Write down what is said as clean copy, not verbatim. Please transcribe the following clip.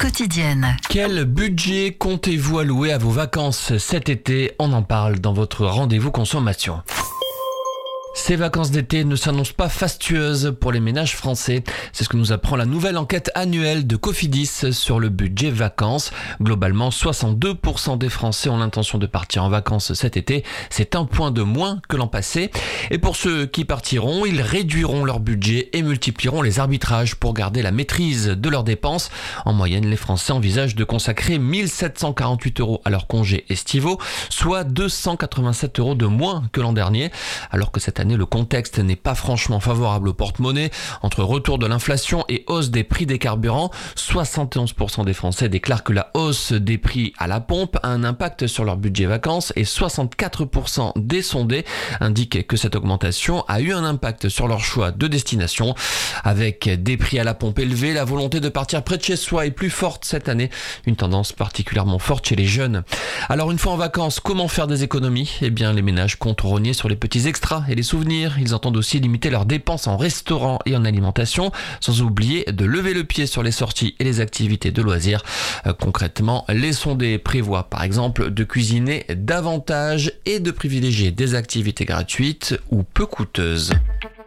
quotidienne. Quel budget comptez-vous allouer à vos vacances cet été? On en parle dans votre rendez-vous consommation. Ces vacances d'été ne s'annoncent pas fastueuses pour les ménages français. C'est ce que nous apprend la nouvelle enquête annuelle de Cofidis sur le budget vacances. Globalement, 62% des Français ont l'intention de partir en vacances cet été. C'est un point de moins que l'an passé. Et pour ceux qui partiront, ils réduiront leur budget et multiplieront les arbitrages pour garder la maîtrise de leurs dépenses. En moyenne, les Français envisagent de consacrer 1 748 € à leurs congés estivaux, soit 287 € de moins que l'an dernier, alors que cette année, le contexte n'est pas franchement favorable au porte-monnaie. Entre retour de l'inflation et hausse des prix des carburants, 71% des Français déclarent que la hausse des prix à la pompe a un impact sur leur budget vacances et 64% des sondés indiquent que cette augmentation a eu un impact sur leur choix de destination. Avec des prix à la pompe élevés, la volonté de partir près de chez soi est plus forte cette année, une tendance particulièrement forte chez les jeunes. Alors une fois en vacances, comment faire des économies? Eh bien, les ménages comptent rogner sur les petits extras et les souvenirs. Ils entendent aussi limiter leurs dépenses en restaurant et en alimentation, sans oublier de lever le pied sur les sorties et les activités de loisirs. Concrètement, les sondés prévoient par exemple de cuisiner davantage et de privilégier des activités gratuites ou peu coûteuses.